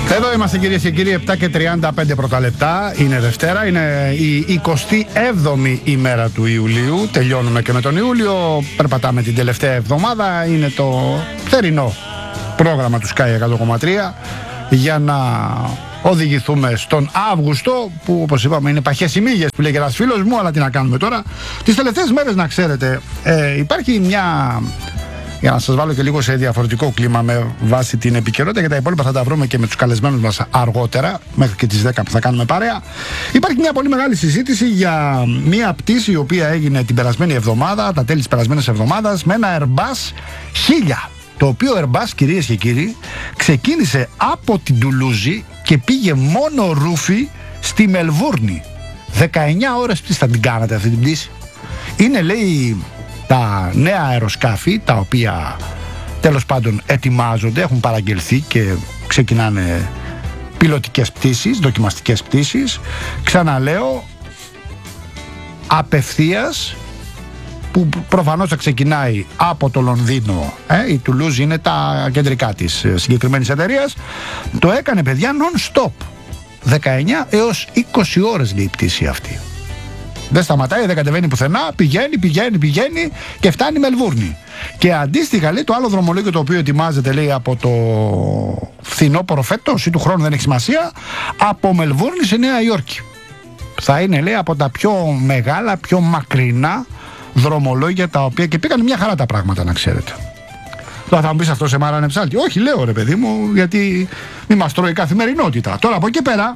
Εδώ είμαστε κυρίες και κύριοι, 7 και 35 πρώτα λεπτά. Είναι Δευτέρα, είναι η 27η ημέρα του Ιουλίου. Τελειώνουμε και με τον Ιούλιο, περπατάμε την τελευταία εβδομάδα. Είναι το θερινό πρόγραμμα του Sky 100,3 για να οδηγηθούμε στον Αύγουστο, που όπως είπαμε είναι παχές οι μύγες που λέει ένας φίλος μου, αλλά τι να κάνουμε τώρα. Τις τελευταίες μέρες, να ξέρετε, υπάρχει μια... Για να σας βάλω και λίγο σε διαφορετικό κλίμα με βάση την επικαιρότητα, και τα υπόλοιπα θα τα βρούμε και με τους καλεσμένους μας αργότερα, μέχρι και τις 10 που θα κάνουμε παρέα. Υπάρχει μια πολύ μεγάλη συζήτηση για μια πτήση η οποία έγινε την περασμένη εβδομάδα, τα τέλη της περασμένης εβδομάδας, με ένα Airbus 1000. Το οποίο Airbus, κυρίες και κύριοι, ξεκίνησε από την Τουλούζη και πήγε μόνο ρούφι στη Μελβούρνη. 19 ώρες πτήση θα την κάνατε αυτή την πτήση. Είναι, λέει, τα νέα αεροσκάφη, τα οποία τέλος πάντων ετοιμάζονται, έχουν παραγγελθεί και ξεκινάνε πιλωτικές πτήσεις, δοκιμαστικές πτήσεις. Ξαναλέω, απευθείας, που προφανώς θα ξεκινάει από το Λονδίνο. Η Τουλούζη είναι τα κεντρικά της συγκεκριμένης εταιρείας. Το έκανε, παιδιά, non-stop. 19 έως 20 ώρες λέει η πτήση αυτή. Δεν σταματάει, δεν κατεβαίνει πουθενά, πηγαίνει και φτάνει Μελβούρνη. Και αντίστοιχα, λέει, το άλλο δρομολόγιο το οποίο ετοιμάζεται, λέει, από το φθινόπωρο φέτος ή του χρόνου, δεν έχει σημασία, από Μελβούρνη σε Νέα Υόρκη. Θα είναι, λέει, από τα πιο μεγάλα, πιο μακρινά δρομολόγια, τα οποία και πήγαν μια χαρά τα πράγματα, να ξέρετε. Τώρα θα μου πεις, αυτό σε μάρανε ψάλτη. Όχι, λέω, ρε παιδί μου, γιατί μη μας τρώει η καθημερινότητα. Τώρα από εκεί πέρα,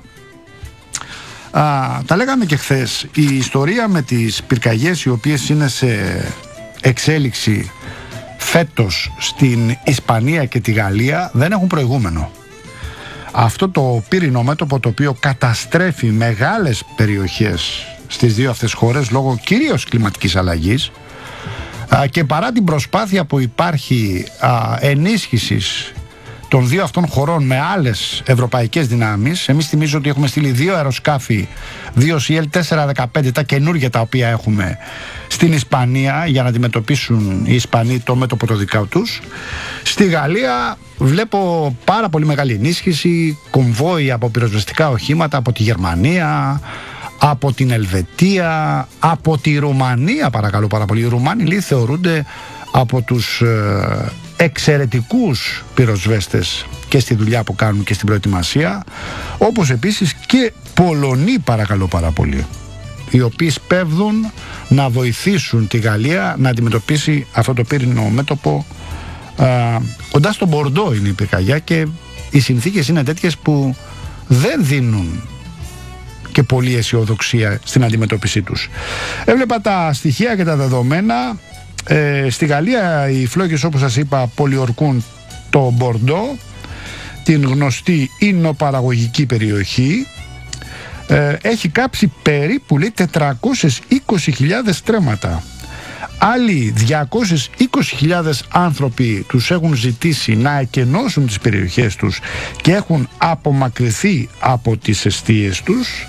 τα λέγαμε και χθες, η ιστορία με τις πυρκαγιές οι οποίες είναι σε εξέλιξη φέτος στην Ισπανία και τη Γαλλία δεν έχουν προηγούμενο. Αυτό το πύρινο μέτωπο, το οποίο καταστρέφει μεγάλες περιοχές στις δύο αυτές χώρες λόγω κυρίως κλιματικής αλλαγής, και παρά την προσπάθεια που υπάρχει ενίσχυσης των δύο αυτών χωρών με άλλες ευρωπαϊκές δυνάμεις, εμείς θυμίζω ότι έχουμε στείλει 2 αεροσκάφη, 2 CL-415, τα καινούργια τα οποία έχουμε στην Ισπανία, για να αντιμετωπίσουν οι Ισπανοί το μέτωπο το δικά τους. Στη Γαλλία βλέπω πάρα πολύ μεγάλη ενίσχυση, κομβόι από πυροσβεστικά οχήματα από τη Γερμανία, από την Ελβετία, από τη Ρουμανία, παρακαλώ πάρα πολύ. Οι Ρουμάνοι, λέει, θεωρούνται από τους εξαιρετικούς πυροσβέστες και στη δουλειά που κάνουν και στην προετοιμασία, όπως επίσης και Πολωνοί, παρακαλώ πάρα πολύ, οι οποίοι σπέβδουν να βοηθήσουν τη Γαλλία να αντιμετωπίσει αυτό το πύρινο μέτωπο. Κοντά στο Μπορντό είναι η πυρκαγιά και οι συνθήκες είναι τέτοιες που δεν δίνουν και πολλή αισιοδοξία στην αντιμετώπιση τους. Έβλεπα τα στοιχεία και τα δεδομένα. Στη Γαλλία οι φλόγες, όπως σας είπα, πολιορκούν το Μπορντό, την γνωστή ινοπαραγωγική περιοχή. Έχει κάψει περίπου, λέει, 420.000 στρέμματα. Άλλοι 220.000 άνθρωποι τους έχουν ζητήσει να εκενώσουν τις περιοχές τους και έχουν απομακρυνθεί από τις εστίες τους.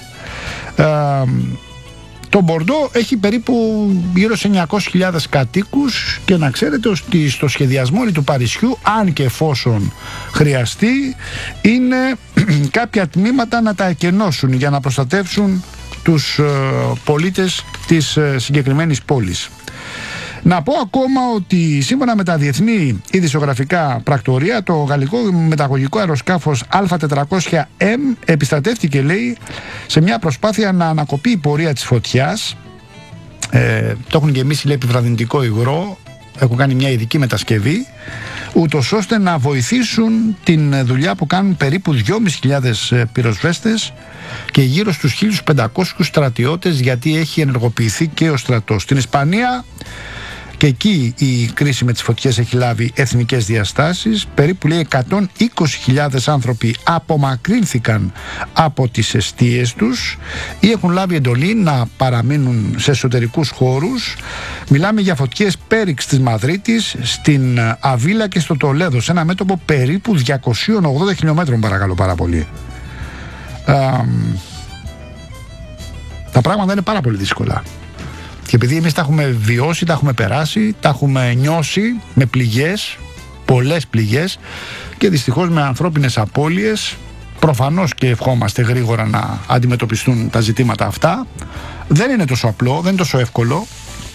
Το Μπορντό έχει περίπου γύρω σε 900.000 κατοίκους και να ξέρετε ότι στο σχεδιασμό του Παρισιού, αν και εφόσον χρειαστεί, είναι κάποια τμήματα να τα εκενώσουν για να προστατεύσουν τους πολίτες της συγκεκριμένης πόλης. Να πω ακόμα ότι σύμφωνα με τα διεθνή ειδησιογραφικά πρακτορία, το γαλλικό μεταγωγικό αεροσκάφος Α400M επιστρατεύτηκε, λέει, σε μια προσπάθεια να ανακοπεί η πορεία της φωτιάς. Το έχουν γεμίσει, λέει, επιβραδυντικό υγρό, έχουν κάνει μια ειδική μετασκευή, ούτως ώστε να βοηθήσουν την δουλειά που κάνουν περίπου 2.500 πυροσβέστες και γύρω στους 1.500 στρατιώτες, γιατί έχει ενεργοποιηθεί και ο στρατός. Στην Ισπανία, και εκεί η κρίση με τις φωτιές έχει λάβει εθνικές διαστάσεις. Περίπου, λέει, 120.000 άνθρωποι απομακρύνθηκαν από τις εστίες τους ή έχουν λάβει εντολή να παραμείνουν σε εσωτερικούς χώρους. Μιλάμε για φωτιές πέριξ της Μαδρίτης, στην Αβίλα και στο Τολέδο, σε ένα μέτωπο περίπου 280 χιλιόμετρων, παρακαλώ πάρα πολύ. Τα πράγματα είναι πάρα πολύ δύσκολα. Και επειδή εμείς τα έχουμε βιώσει, τα έχουμε περάσει, τα έχουμε νιώσει με πληγές, πολλές πληγές, και δυστυχώς με ανθρώπινες απώλειες, προφανώς και ευχόμαστε γρήγορα να αντιμετωπιστούν τα ζητήματα αυτά. Δεν είναι τόσο απλό, δεν είναι τόσο εύκολο.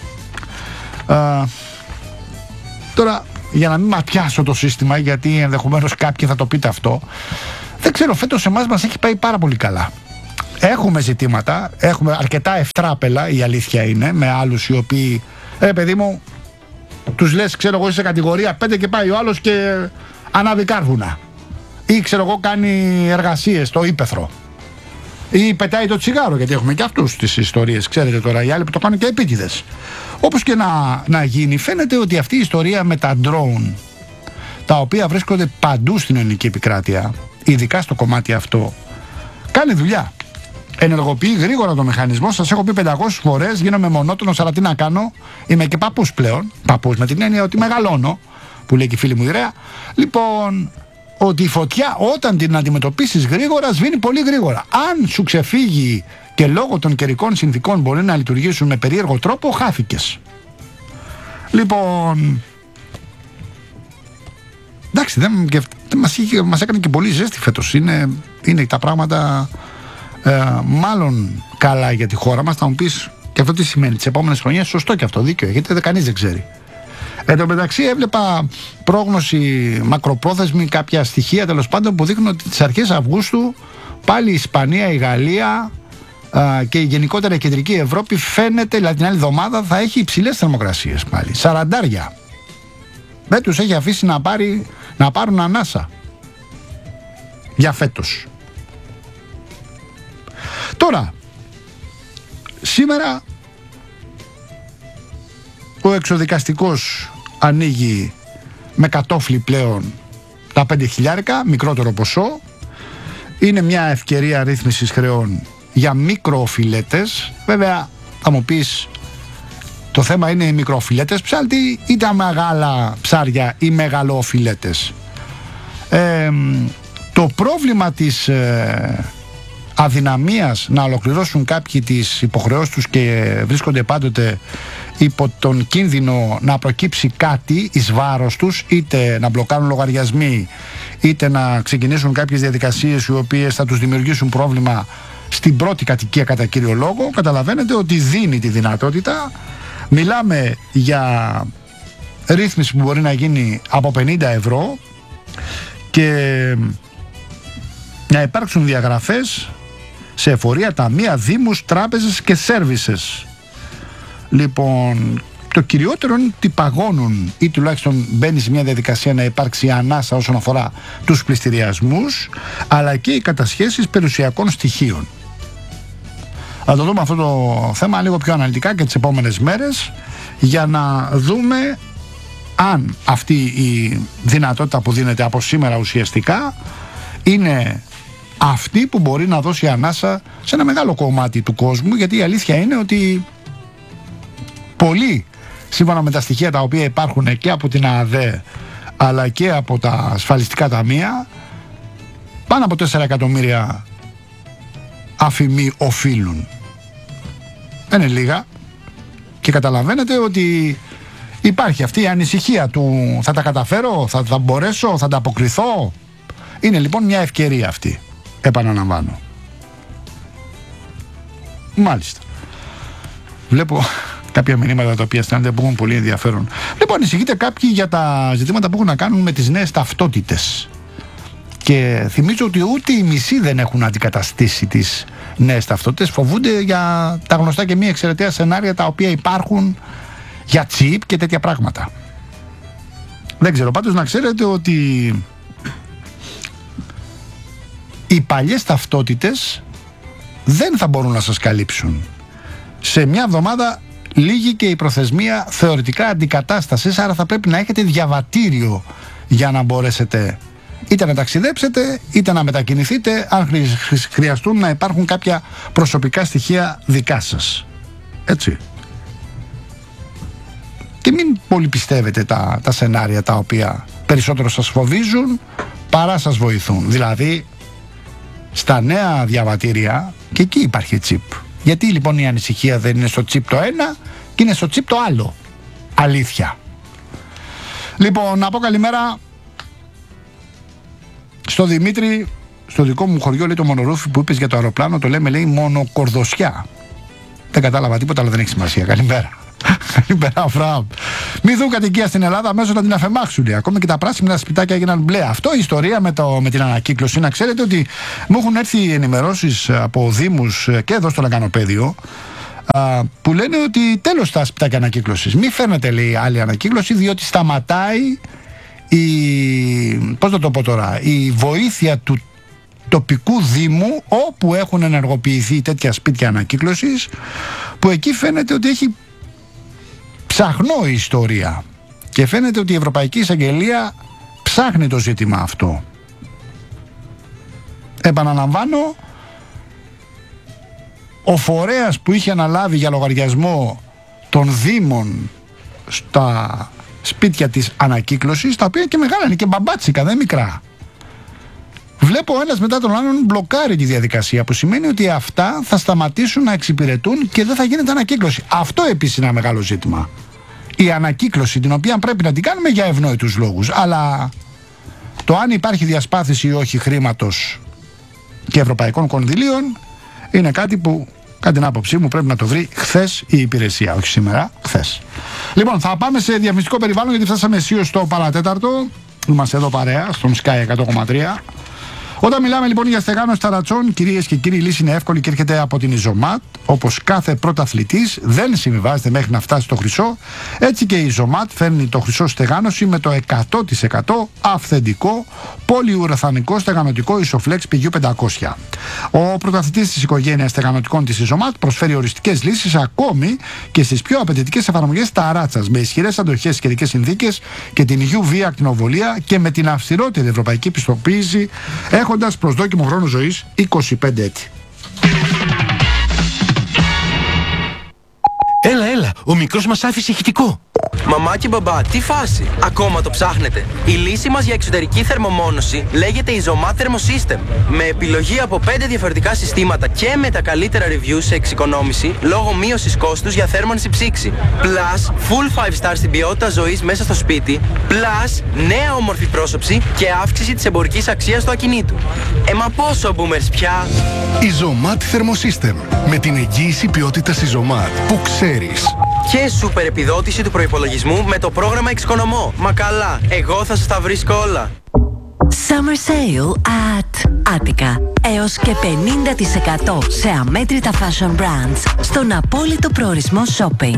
Τώρα, για να μην ματιάσω το σύστημα, γιατί ενδεχομένως κάποιοι θα το πείτε αυτό, δεν ξέρω, φέτος εμάς μας έχει πάει πάρα πολύ καλά. Έχουμε ζητήματα, έχουμε αρκετά ευτράπελα, η αλήθεια είναι, με άλλους οι οποίοι, παιδί μου, τους λες, ξέρω εγώ, είσαι κατηγορία 5 και πάει ο άλλος και ανάβει κάρβουνα. Ή ξέρω εγώ, κάνει εργασίες στο ύπαιθρο. Ή πετάει το τσιγάρο, γιατί έχουμε και αυτούς τις ιστορίες, ξέρετε τώρα, οι άλλοι που το κάνουν και επίτηδες. Όπως και να γίνει, φαίνεται ότι αυτή η ιστορία με τα drone, τα οποία βρίσκονται παντού στην ελληνική επικράτεια, ειδικά στο κομμάτι αυτό, κάνει δουλειά. Ενεργοποιεί γρήγορα το μηχανισμό. Σας έχω πει 500 φορές, γίνομαι μονότονος, αλλά τι να κάνω, είμαι και παππούς πλέον. Παππούς με την έννοια ότι μεγαλώνω, που λέει και η φίλη μου η Ρέα. Λοιπόν, ότι η φωτιά όταν την αντιμετωπίσεις γρήγορα σβήνει πολύ γρήγορα. Αν σου ξεφύγει και λόγω των καιρικών συνθήκων μπορεί να λειτουργήσουν με περίεργο τρόπο, χάθηκες. Λοιπόν, εντάξει, μας έκανε και πολύ ζέστη φέτος. Είναι τα πράγματα μάλλον καλά για τη χώρα μας. Θα μου πεις, και αυτό τι σημαίνει τις επόμενες χρονιές? Σωστό και αυτό, δίκαιο, γιατί κανείς δεν ξέρει. Εν τω μεταξύ έβλεπα πρόγνωση μακροπρόθεσμη, κάποια στοιχεία τέλος πάντων που δείχνουν ότι τις αρχές Αυγούστου πάλι η Ισπανία, η Γαλλία και η γενικότερα κεντρική Ευρώπη φαίνεται, δηλαδή την άλλη εβδομάδα θα έχει υψηλές θερμοκρασίες πάλι, 40. Δεν τους έχει αφήσει να πάρουν ανάσα για φέτος. Τώρα, σήμερα ο εξοδικαστικός ανοίγει με κατόφλι πλέον τα 5.000, μικρότερο ποσό. Είναι μια ευκαιρία ρύθμισης χρεών για μικροοφιλέτες. Βέβαια θα μου πεις, το θέμα είναι οι μικροοφιλέτες ψάλτη ή τα μεγάλα ψάρια ή μεγαλοοφιλέτες. Το πρόβλημα της αδυναμίας να ολοκληρώσουν κάποιοι τις υποχρεώσεις τους και βρίσκονται πάντοτε υπό τον κίνδυνο να προκύψει κάτι εις βάρος τους, είτε να μπλοκάρουν λογαριασμοί, είτε να ξεκινήσουν κάποιες διαδικασίες οι οποίες θα τους δημιουργήσουν πρόβλημα στην πρώτη κατοικία κατά κύριο λόγο, καταλαβαίνετε ότι δίνει τη δυνατότητα. Μιλάμε για ρύθμιση που μπορεί να γίνει από 50 ευρώ και να υπάρξουν διαγραφές σε εφορία, ταμεία, δήμους, τράπεζες και σέρβισες. Λοιπόν, το κυριότερο είναι ότι παγώνουν ή τουλάχιστον μπαίνει σε μια διαδικασία να υπάρξει ανάσα όσον αφορά τους πληστηριασμούς, αλλά και οι κατασχέσεις περιουσιακών στοιχείων. Θα το δούμε αυτό το θέμα λίγο πιο αναλυτικά και τις επόμενες μέρες, για να δούμε αν αυτή η δυνατότητα που δίνεται από σήμερα ουσιαστικά είναι αυτή που μπορεί να δώσει ανάσα σε ένα μεγάλο κομμάτι του κόσμου, γιατί η αλήθεια είναι ότι πολλοί, σύμφωνα με τα στοιχεία τα οποία υπάρχουν και από την ΑΔΕ αλλά και από τα ασφαλιστικά ταμεία, πάνω από 4 εκατομμύρια αφημοί οφείλουν. Δεν είναι λίγα, και καταλαβαίνετε ότι υπάρχει αυτή η ανησυχία του θα τα καταφέρω, θα μπορέσω, θα τα αποκριθώ. Είναι λοιπόν μια ευκαιρία αυτή, επαναλαμβάνω. Μάλιστα. Βλέπω κάποια μηνύματα τα οποία στέλνετε που έχουν πολύ ενδιαφέρον. Λοιπόν, ανησυχείτε κάποιοι για τα ζητήματα που έχουν να κάνουν με τις νέες ταυτότητες. Και θυμίζω ότι ούτε οι μισοί δεν έχουν αντικαταστήσει τις νέες ταυτότητες. Φοβούνται για τα γνωστά και μη εξαιρεταία σενάρια τα οποία υπάρχουν για τσιπ και τέτοια πράγματα. Δεν ξέρω, πάντως να ξέρετε ότι οι παλιές ταυτότητες δεν θα μπορούν να σας καλύψουν. Σε μια εβδομάδα λύγει και η προθεσμία θεωρητικά αντικατάστασης, άρα θα πρέπει να έχετε διαβατήριο για να μπορέσετε είτε να ταξιδέψετε είτε να μετακινηθείτε, αν χρειαστούν να υπάρχουν κάποια προσωπικά στοιχεία δικά σας. Έτσι. Και μην πολύ πιστεύετε τα σενάρια τα οποία περισσότερο σας φοβίζουν παρά σας βοηθούν. Δηλαδή, στα νέα διαβατήρια και εκεί υπάρχει τσιπ. Γιατί λοιπόν η ανησυχία δεν είναι στο τσιπ το ένα και είναι στο τσιπ το άλλο? Αλήθεια. Λοιπόν, να πω καλημέρα στο Δημήτρη, στο δικό μου χωριό, λέει, το μονορούφι που είπες για το αεροπλάνο, το λέμε, λέει, μονοκορδοσιά. Δεν κατάλαβα τίποτα, αλλά δεν έχει σημασία. Καλημέρα. Καλημέρα, Αφραάμ. Μη δουν κατοικία στην Ελλάδα, αμέσως να την αφαιμάξουν. Ακόμα και τα πράσινα σπιτάκια έγιναν μπλε. Αυτό η ιστορία με την ανακύκλωση. Να ξέρετε ότι μου έχουν έρθει ενημερώσεις από δήμους και εδώ στο Λαγκανοπέδιο, που λένε ότι τέλος τα σπιτάκια ανακύκλωσης. Μη φέρνετε, λέει, άλλη ανακύκλωση, διότι σταματάει η βοήθεια του τοπικού δήμου, όπου έχουν ενεργοποιηθεί τέτοια σπίτια ανακύκλωσης, που εκεί φαίνεται ότι έχει ψαχνό η ιστορία και φαίνεται ότι η Ευρωπαϊκή Εισαγγελία ψάχνει το ζήτημα αυτό. Επαναλαμβάνω, ο φορέας που είχε αναλάβει για λογαριασμό των δήμων στα σπίτια της ανακύκλωσης, τα οποία και μεγάλα είναι και μπαμπάτσικα, δεν μικρά, βλέπω ένας μετά τον άλλον μπλοκάρει τη διαδικασία, που σημαίνει ότι αυτά θα σταματήσουν να εξυπηρετούν και δεν θα γίνεται ανακύκλωση. Αυτό επίσης είναι ένα μεγάλο ζήτημα. Η ανακύκλωση, την οποία πρέπει να την κάνουμε για ευνόητους λόγους, αλλά το αν υπάρχει διασπάθηση ή όχι χρήματος και ευρωπαϊκών κονδυλίων είναι κάτι που, κατά την άποψή μου, πρέπει να το βρει χθες η υπηρεσία, όχι σήμερα, χθες. Λοιπόν, θα πάμε σε διαφημιστικό περιβάλλον, γιατί φτάσαμε αισίως στο παρατέταρτο. Είμαστε εδώ παρέα, στον Sky 100,3. Όταν μιλάμε λοιπόν για στεγάνωση ταρατσών, κυρίες και κύριοι, η λύση είναι εύκολη και έρχεται από την Ιζωμάτ. Όπως κάθε πρωταθλητής δεν συμβιβάζεται μέχρι να φτάσει στο χρυσό, έτσι και η Ιζωμάτ φέρνει το χρυσό στεγάνωση με το 100% αυθεντικό πολυουραθανικό στεγανωτικό Isoflex PU500. Ο πρωταθλητής της οικογένειας στεγανωτικών της Ιζωμάτ προσφέρει οριστικές λύσεις ακόμη και στις πιο απαιτητικές εφαρμογές ταράτσας, με ισχυρές αντοχές στις καιρικές συνθήκες και την UV ακτινοβολία και με την αυστηρότερη ευρωπαϊκή πιστοποίηση, έχοντας προσδόκιμο χρόνο ζωής 25 έτη. Έλα, ο μικρός μας άφησε ηχητικό. Μαμά και μπαμπά, τι φάση! Ακόμα το ψάχνετε? Η λύση μας για εξωτερική θερμομόνωση λέγεται Isomat Thermosystem. Με επιλογή από 5 διαφορετικά συστήματα και με τα καλύτερα reviews σε εξοικονόμηση λόγω μείωσης κόστους για θέρμανση ψήξη. Plus, full 5 star στην ποιότητα ζωής μέσα στο σπίτι. Plus, νέα όμορφη πρόσωψη και αύξηση της εμπορικής αξίας του ακινήτου. Μα πόσο boomers πια! Isomat Thermosystem. Με την εγγύηση ποιότητας Isomat που ξέρεις. Και σούπερ επιδότηση του προϋπολογισμού με το πρόγραμμα Εξοικονομώ. Μα καλά, εγώ θα σας τα βρίσκω όλα. Summer Sale at Attica. Έως και 50% σε αμέτρητα fashion brands στον απόλυτο προορισμό shopping.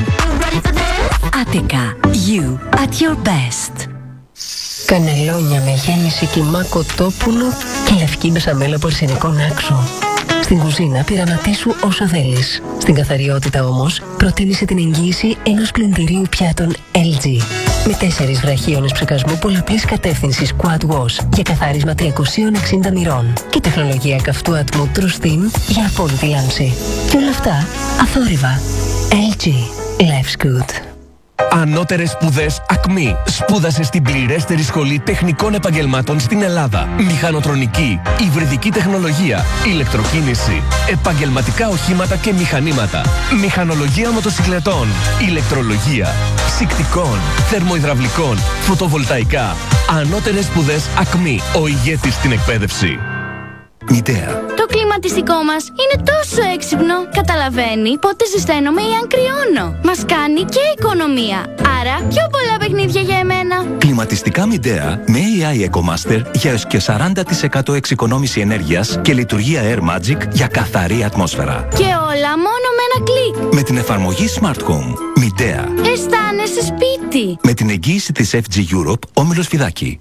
Attica. You at your best. Κανελόνια με γέμιση κιμά κοτόπουλου και λευκή μπεσαμέλα πορσινικών άξο. Στην κουζίνα πειραματίσου όσο θέλεις. Στην καθαριότητα όμως προτίμησε την εγγύηση ενός πλυντηρίου πιάτων LG. Με 4 βραχίονες ψεκασμού πολλαπλής κατεύθυνσης Quad Wash για καθάρισμα 360 μοιρών και τεχνολογία καυτού ατμού True Steam για απόλυτη λάμψη. Και όλα αυτά αθόρυβα. LG. Life's good. Ανώτερες σπουδές ΑΚΜΗ. Σπούδασε στην πληρέστερη σχολή τεχνικών επαγγελμάτων στην Ελλάδα. Μηχανοτρονική, υβριδική τεχνολογία, ηλεκτροκίνηση, επαγγελματικά οχήματα και μηχανήματα, μηχανολογία μοτοσυκλετών, ηλεκτρολογία, ψυκτικών, θερμοϊδραυλικών, φωτοβολταϊκά. Ανώτερες σπουδές ΑΚΜΗ. Ο ηγέτης στην εκπαίδευση. Μητέα. Το κλιματιστικό μας είναι τόσο έξυπνο. Καταλαβαίνει πότε ζεσταίνομαι ή αν κρυώνω. Μας κάνει και οικονομία. Άρα πιο πολλά παιχνίδια για εμένα. Κλιματιστικά Midea με AI EcoMaster για έως και 40% εξοικονόμηση ενέργειας και λειτουργία Air Magic για καθαρή ατμόσφαιρα. Και όλα μόνο με ένα κλικ. Με την εφαρμογή Smart Home. Midea. Αισθάνεσαι σπίτι. Με την εγγύηση της FG Europe, Όμιλος Φιδάκη.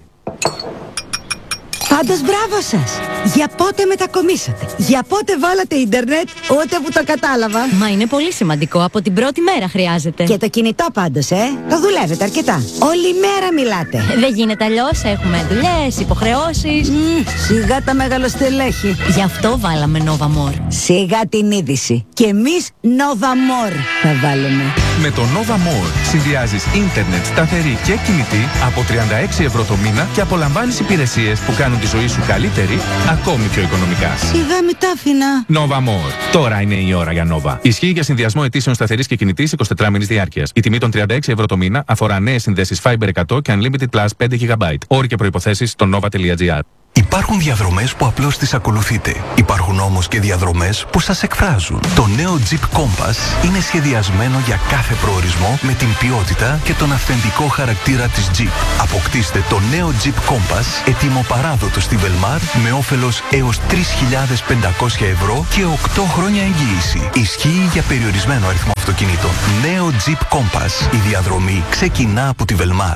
Πάντως μπράβο σας! Για πότε μετακομίσατε? Για πότε βάλατε ίντερνετ? Ούτε που το κατάλαβα. Μα είναι πολύ σημαντικό, από την πρώτη μέρα χρειάζεται. Και το κινητό πάντως, το δουλεύετε αρκετά. Όλη μέρα μιλάτε. Δεν γίνεται αλλιώς, έχουμε δουλειές, υποχρεώσεις. Σιγά τα μεγαλοστελέχη. Γι' αυτό βάλαμε Nova More. Σιγά την είδηση. Και εμείς Nova More θα βάλουμε. Με το Nova More συνδυάζεις ίντερνετ σταθερή και κινητή από 36 ευρώ το μήνα και απολαμβάνεις υπηρεσίες που κάνουν τη ζωή σου καλύτερη, ακόμη πιο οικονομικά. Σιγά μην τα άφηνα. Nova More. Τώρα είναι η ώρα για Nova. Ισχύει για συνδυασμό αιτήσεων σταθερής και κινητής 24 μήνες διάρκειας. Η τιμή των 36 ευρώ το μήνα αφορά νέες συνδέσεις Fiber 100 και Unlimited Plus 5 GB. Όροι και προϋποθέσεις στο nova.gr. Υπάρχουν διαδρομές που απλώς τις ακολουθείτε. Υπάρχουν όμως και διαδρομές που σας εκφράζουν. Το νέο Jeep Compass είναι σχεδιασμένο για κάθε προορισμό με την ποιότητα και τον αυθεντικό χαρακτήρα της Jeep. Αποκτήστε το νέο Jeep Compass έτοιμο παράδοτο στη Velmar με όφελος έως 3.500 ευρώ και 8 χρόνια εγγύηση. Ισχύει για περιορισμένο αριθμό αυτοκινήτων. Νέο Jeep Compass. Η διαδρομή ξεκινά από τη Velmar.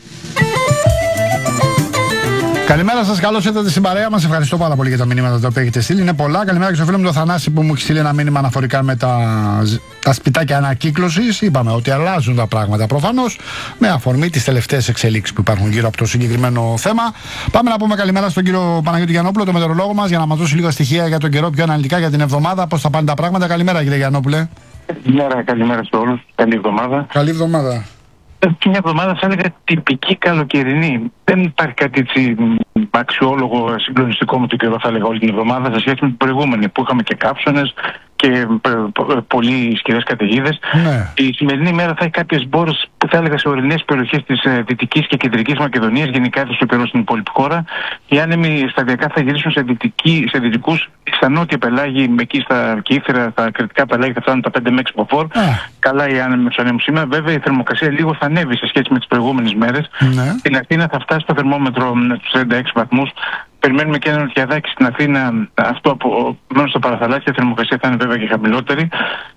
Καλημέρα σας, καλώς ήρθατε στην παρέα μας. Ευχαριστώ πάρα πολύ για τα μηνύματα τα οποία έχετε στείλει. Είναι πολλά. Καλημέρα και στο φίλο μου τον Θανάση που μου έχει στείλει ένα μήνυμα αναφορικά με τα σπιτάκια ανακύκλωσης. Είπαμε ότι αλλάζουν τα πράγματα προφανώς με αφορμή τις τελευταίες εξελίξεις που υπάρχουν γύρω από το συγκεκριμένο θέμα. Πάμε να πούμε καλημέρα στον κύριο Παναγιώτη Γιαννόπουλο, τον μετεωρολόγο μας, για να μας δώσει λίγα στοιχεία για τον καιρό πιο αναλυτικά για την εβδομάδα. Πώς θα πάνε τα πράγματα. Καλημέρα, κύριε Γιαννόπουλε. Καλημέρα σε όλους. Καλή εβδομάδα. Καλή εβδομάδα. Μια εβδομάδα θα έλεγα τυπική καλοκαιρινή. Δεν υπάρχει κάτι έτσι αξιόλογο, συγκλονιστικό με το καιρό, θα έλεγα, όλη την εβδομάδα σε σχέση με την προηγούμενη που είχαμε και κάψονες και πολύ ισχυρές καταιγίδες. Ναι. Η σημερινή ημέρα θα έχει κάποιες μπόρες που θα έλεγα σε ορεινές περιοχές της Δυτικής και Κεντρικής Μακεδονίας, γενικά έδωσε ο καιρός στην υπόλοιπη χώρα. Οι άνεμοι σταδιακά θα γυρίσουν σε δυτικούς, στα νότια πελάγη, εκεί στα Κύθρα, στα κρητικά πελάγη θα φτάνουν τα 5 με 6 μποφόρ. Καλά οι άνεμοι με τους ανέμους σήμερα. Βέβαια η θερμοκρασία λίγο θα ανέβει σε σχέση με τις προηγούμενες μέρες. Ναι. Στην Αθήνα θα φτάσει το θερμόμετρο στους 36 βαθμούς. Περιμένουμε και ένα νοτιαδάκι στην Αθήνα, αυτό μόνο στο παραθαλάσσιο, η θερμοκρασία θα είναι βέβαια και χαμηλότερη.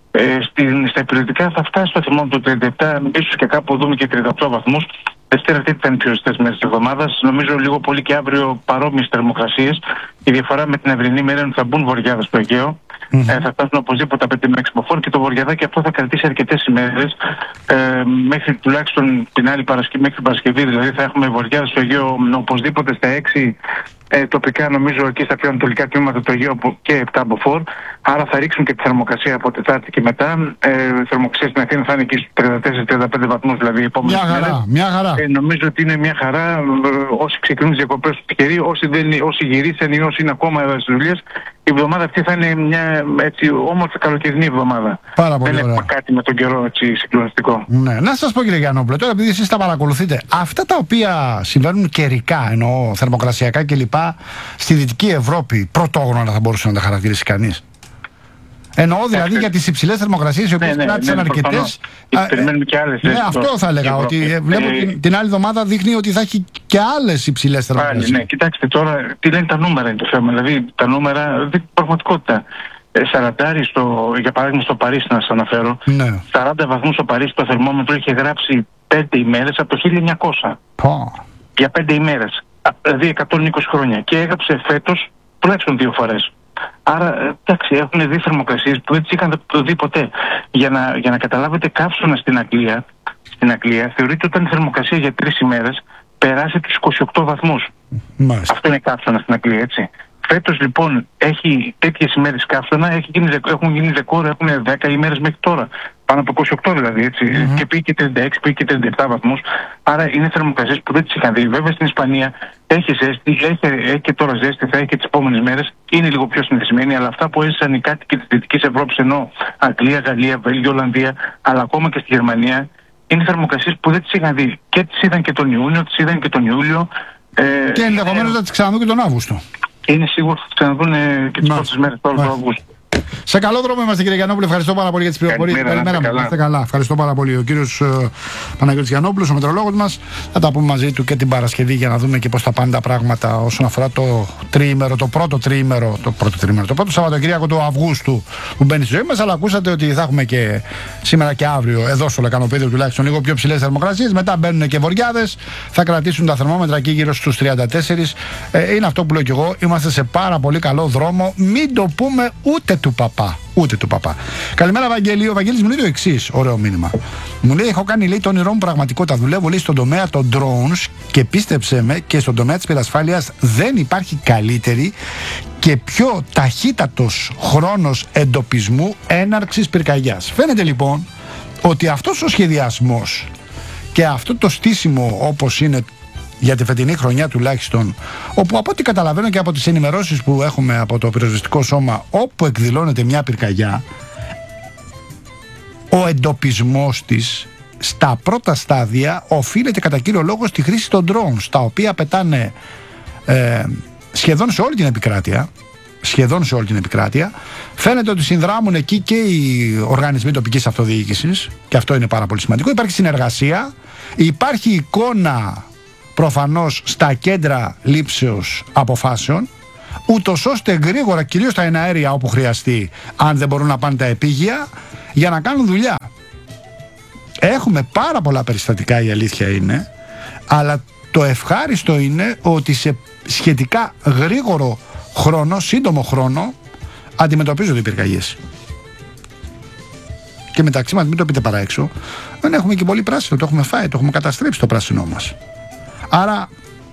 Στα υπηρετικά θα φτάσει το θερμόμετρο 37, ίσως και κάπου δούμε και 38 βαθμούς. Δευτέρα Τρίτη θα είναι πιο ζεστές μέρες της εβδομάδας. Νομίζω λίγο πολύ και αύριο παρόμοιες θερμοκρασίες. Η διαφορά με την αυριανή μέρα είναι ότι θα μπουν βοριάδες στο Αιγαίο. Θα φτάσουν οπωσδήποτε τα 5 με 6 μποφόρ και το βοριαδάκι αυτό θα κρατήσει αρκετές ημέρες. Μέχρι τουλάχιστον την άλλη Παρασκευή, μέχρι την Παρασκευή δηλαδή θα έχουμε βοριάδες στο Αιγαίο οπωσδήποτε στα 6. Τοπικά νομίζω εκεί στα πιο ανατολικά τμήματα του Αιγαίου και 7 μποφόρ. Άρα θα ρίξουν και τη θερμοκρασία από Τετάρτη και μετά. Η θερμοκρασία στην Αθήνα θα είναι εκεί στους 34-35 βαθμούς, δηλαδή οι επόμενες μέρες. Μια χαρά. Νομίζω ότι είναι μια χαρά. Όσοι ξεκινούν τις διακοπές του τυχεροί, όσοι γυρίσαν ή όσοι είναι ακόμα στις δουλειές, η εβδομάδα αυτή θα είναι μια έτσι όμορφη καλοκαιρινή εβδομάδα. Πάρα πολύ δεν ωραία. έχουμε κάτι με τον καιρό έτσι συγκλονιστικό. Ναι. Να σας πω, κύριε Γιαννόπουλε, τώρα επειδή εσείς τα παρακολουθείτε, αυτά τα οποία συμβαίνουν καιρικά, εννοώ θερμοκρασιακά κλπ. Στη Δυτική Ευρώπη, πρωτόγνωρα θα μπορούσε να τα χαρακτηρίσει κανείς. Εννοώ δηλαδή για τις υψηλές θερμοκρασίες οι οποίες κράτησαν αρκετές. Περιμένουμε και άλλες. Ναι, αυτό θα έλεγα. Ότι βλέπω την άλλη εβδομάδα δείχνει ότι θα έχει και άλλες υψηλές θερμοκρασίες. Ναι, κοιτάξτε τώρα τι λένε τα νούμερα είναι το θέμα. Δηλαδή τα νούμερα δείχνουν πραγματικότητα. 40 για παράδειγμα στο Παρίσι, να σας αναφέρω. Ναι. 40 βαθμούς στο Παρίσι το θερμόμετρο είχε γράψει 5 ημέρες από το 1900. Για 5 ημέρες. Δηλαδή 120 χρόνια. Και έγραψε φέτος τουλάχιστον 2 φορές. Άρα, εντάξει, έχουν δει θερμοκρασίες που δεν τις είχαν δει ποτέ. Για να καταλάβετε, καύσωνα στην Αγγλία θεωρείται όταν η θερμοκρασία για 3 ημέρες περάσει τους 28 βαθμούς. Μάλιστα. Αυτό είναι καύσωνα στην Αγγλία, έτσι. Φέτος λοιπόν έχει τέτοιες ημέρες καύσωνα, έχουν γίνει ρεκόρ, έχουν 10 ημέρες μέχρι τώρα. Πάνω από 28 δηλαδή, έτσι. Και πήγε και 36, πήγε και 37 βαθμούς. Άρα είναι θερμοκρασίες που δεν τις είχαν δει. Βέβαια στην Ισπανία έχει ζέστη, έχει και τώρα ζέστη, θα έχει και τις επόμενες μέρες. Είναι λίγο πιο συνηθισμένοι, αλλά αυτά που έζησαν οι κάτοικοι της Δυτικής Ευρώπης, ενώ Αγγλία, Γαλλία, Βέλγιο, Ολλανδία, αλλά ακόμα και στη Γερμανία, είναι θερμοκρασίες που δεν τις είχαν δει. Και τις είδαν και τον Ιούνιο, τις είδαν και τον Ιούλιο. Και ενδεχομένως θα τις ξαναδούν και τον Αύγουστο. Είναι σίγουρο ότι θα ξαναδούν και τις πρώτες μέρες του Αυγούστου. Σε καλό δρόμο είμαστε, κύριε Γιαννόπουλε. Ευχαριστώ πάρα πολύ για τις πληροφορίες. Καλημέρα. Είστε καλά. Ευχαριστώ πάρα πολύ. Ο κύριος Παναγιώτης Γιαννόπουλος, ο μετεωρολόγος μας. Θα τα πούμε μαζί του και την Παρασκευή για να δούμε και πώς θα πάνε τα πράγματα όσον αφορά το πρώτο Σαββατοκύριακο του Αυγούστου που μπαίνει στη ζωή μας. Αλλά ακούσατε ότι θα έχουμε και σήμερα και αύριο εδώ στο Λεκανοπέδιο τουλάχιστον λίγο πιο ψηλές θερμοκρασίες. Μετά μπαίνουν και βοριάδες. Θα κρατήσουν τα θερμόμετρα εκεί γύρω στους 34. Είναι αυτό που λέω κι εγώ. Είμαστε σε πάρα πολύ καλό δρόμο. Μην το πούμε ούτε του παπά. Ούτε του παπά. Καλημέρα, Βαγγέλη. Ο Βαγγέλης μου λέει το εξής. Ωραίο μήνυμα. Μου λέει: έχω κάνει το όνειρό μου πραγματικότητα. Δουλεύω στον τομέα των drones και πίστεψε με και στον τομέα της πυρασφάλειας δεν υπάρχει καλύτερη και πιο ταχύτατος χρόνος εντοπισμού έναρξης πυρκαγιάς. Φαίνεται λοιπόν ότι αυτός ο σχεδιασμός και αυτό το στήσιμο όπως είναι για τη φετινή χρονιά τουλάχιστον, όπου από ό,τι καταλαβαίνω και από τις ενημερώσεις που έχουμε από το πυροσβεστικό σώμα, όπου εκδηλώνεται μια πυρκαγιά, ο εντοπισμός της στα πρώτα στάδια οφείλεται κατά κύριο λόγο στη χρήση των drones, τα οποία πετάνε σχεδόν σε όλη την επικράτεια. Φαίνεται ότι συνδράμουν εκεί και οι οργανισμοί τοπικής αυτοδιοίκησης, και αυτό είναι πάρα πολύ σημαντικό. Υπάρχει συνεργασία, υπάρχει εικόνα προφανώς στα κέντρα λήψεως αποφάσεων, ούτως ώστε γρήγορα, κυρίως στα εναέρια όπου χρειαστεί, αν δεν μπορούν να πάνε τα επίγεια, για να κάνουν δουλειά. Έχουμε πάρα πολλά περιστατικά, η αλήθεια είναι, αλλά το ευχάριστο είναι ότι σε σχετικά γρήγορο χρόνο, σύντομο χρόνο, αντιμετωπίζονται οι πυρκαγιές. Και μεταξύ μας, μην το πείτε παρά έξω, δεν έχουμε και πολύ πράσινο, το έχουμε φάει, το έχουμε καταστρέψει το πράσινό μας. Άρα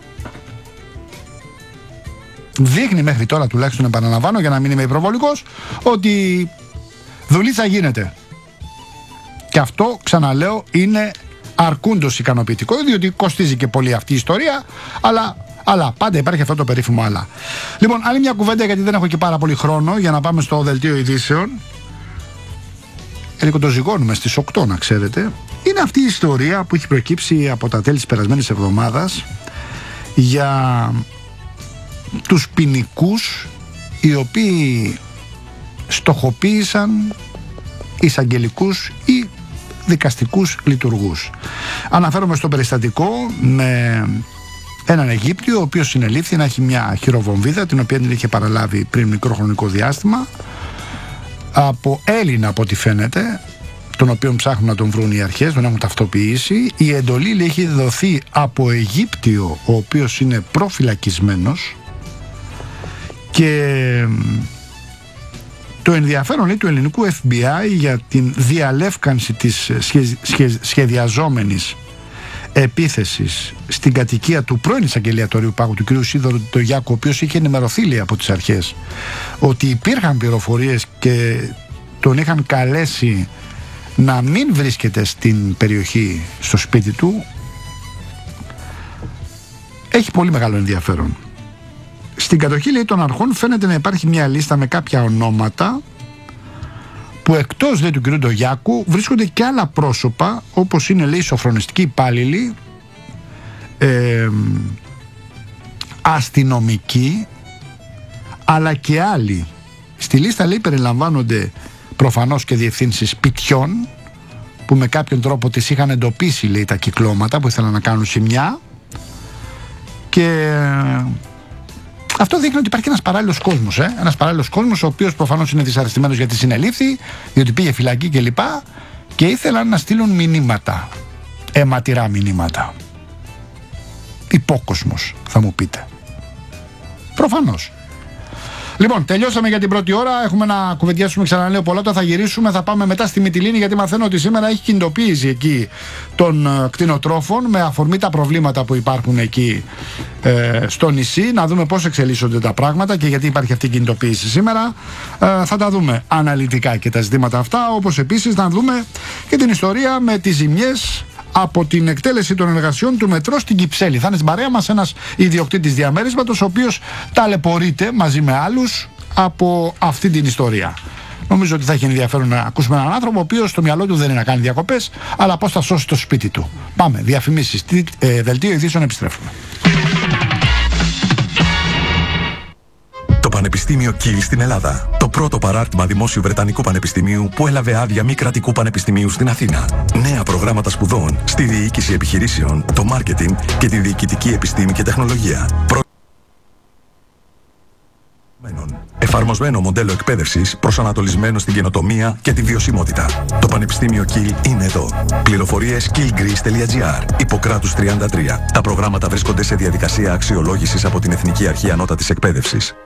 δείχνει μέχρι τώρα, τουλάχιστον επαναλαμβάνω για να μην είμαι υπερβολικός, ότι δουλίτσα γίνεται. Και αυτό, ξαναλέω, είναι αρκούντος ικανοποιητικό, διότι κοστίζει και πολύ αυτή η ιστορία, αλλά πάντα υπάρχει αυτό το περίφημο αλλά. Λοιπόν, άλλη μια κουβέντα, γιατί δεν έχω και πάρα πολύ χρόνο, για να πάμε στο δελτίο ειδήσεων. Το ζυγώνουμε στις 8, να ξέρετε. Είναι αυτή η ιστορία που έχει προκύψει από τα τέλη της περασμένης εβδομάδας για τους ποινικούς οι οποίοι στοχοποίησαν εισαγγελικούς ή δικαστικούς λειτουργούς. Αναφέρομαι στο περιστατικό με έναν Αιγύπτιο, ο οποίος συνελήφθη να έχει μια χειροβομβίδα, την οποία την είχε παραλάβει πριν μικρό χρονικό διάστημα, από Έλληνα από ό,τι φαίνεται, τον οποίο ψάχνουν να τον βρουν οι αρχές, τον έχουν ταυτοποιήσει. Η εντολή, λέει, έχει δοθεί από Αιγύπτιο, ο οποίος είναι προφυλακισμένος, και το ενδιαφέρον, λέει, του ελληνικού FBI για την διαλεύκανση της σχεδιαζόμενης επίθεσης στην κατοικία του πρώην εισαγγελιατορίου πάγου, του κ. Σίδωρου Τογιάκου, ο οποίος είχε ενημερωθεί, λέει, από τις αρχές ότι υπήρχαν πληροφορίες και τον είχαν καλέσει να μην βρίσκεται στην περιοχή, στο σπίτι του, έχει πολύ μεγάλο ενδιαφέρον. Στην κατοχή, λέει, των αρχών φαίνεται να υπάρχει μια λίστα με κάποια ονόματα που εκτός, λέει, του κ. Ντογιάκου βρίσκονται και άλλα πρόσωπα, όπως είναι, λέει, σοφρονιστικοί υπάλληλοι, αστυνομικοί, αλλά και άλλοι. Στη λίστα, λέει, περιλαμβάνονται προφανώς και διευθύνσεις σπιτιών που με κάποιον τρόπο τις είχαν εντοπίσει, λέει, τα κυκλώματα που ήθελαν να κάνουν ζημιά, και αυτό δείχνει ότι υπάρχει ένας παράλληλος κόσμος, ένας παράλληλος κόσμος, ο οποίος προφανώς είναι δυσαρεστημένος γιατί συνελήφθη, διότι πήγε φυλακή κλπ. Και ήθελαν να στείλουν μηνύματα, αιματηρά μηνύματα. Υπόκοσμος, θα μου πείτε. Προφανώς. Λοιπόν, τελειώσαμε για την πρώτη ώρα. Έχουμε να κουβεντιάσουμε, ξαναλέω, πολλά. Θα γυρίσουμε, θα πάμε μετά στη Μυτιλήνη, γιατί μαθαίνω ότι σήμερα έχει κινητοποίηση εκεί των κτηνοτρόφων με αφορμή τα προβλήματα που υπάρχουν εκεί στο νησί. Να δούμε πώς εξελίσσονται τα πράγματα και γιατί υπάρχει αυτή η κινητοποίηση σήμερα. Θα τα δούμε αναλυτικά και τα ζητήματα αυτά, όπως επίσης να δούμε και την ιστορία με τις ζημιές από την εκτέλεση των εργασιών του μετρό στην Κυψέλη. Θα είναι στην παρέα μας ένας ιδιοκτήτης διαμέρισματος, ο οποίος ταλαιπωρείται μαζί με άλλους από αυτή την ιστορία. Νομίζω ότι θα έχει ενδιαφέρον να ακούσουμε έναν άνθρωπο ο οποίος στο μυαλό του δεν είναι να κάνει διακοπές, αλλά πώς θα σώσει το σπίτι του. Πάμε, διαφημίσεις. Δελτίο ειδήσεων, επιστρέφουμε. Το Πανεπιστήμιο Κιλ στην Ελλάδα. Το πρώτο παράρτημα δημόσιου Βρετανικού Πανεπιστημίου που έλαβε άδεια μη κρατικού πανεπιστημίου στην Αθήνα. Νέα προγράμματα σπουδών στη διοίκηση επιχειρήσεων, το μάρκετινγκ και τη διοικητική επιστήμη και τεχνολογία. Εφαρμοσμένο μοντέλο εκπαίδευσης προσανατολισμένο στην καινοτομία και τη βιωσιμότητα. Το Πανεπιστήμιο Κιλ είναι εδώ. Πληροφορίες killgreece.gr. Ιπποκράτους 33. Τα προγράμματα βρίσκονται σε διαδικασία αξιολόγησης από την Εθνική Αρχή Ανώτατης Εκπαίδευσης.